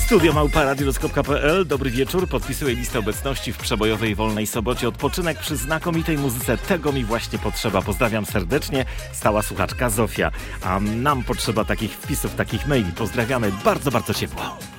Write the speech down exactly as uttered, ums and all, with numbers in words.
Studio małpa radioluz kropka pe el. Dobry wieczór. Podpisuję listę obecności w przebojowej wolnej sobocie. Odpoczynek przy znakomitej muzyce. Tego mi właśnie potrzeba. Pozdrawiam serdecznie. Stała słuchaczka Zofia. A nam potrzeba takich wpisów, takich maili. Pozdrawiamy bardzo, bardzo ciepło.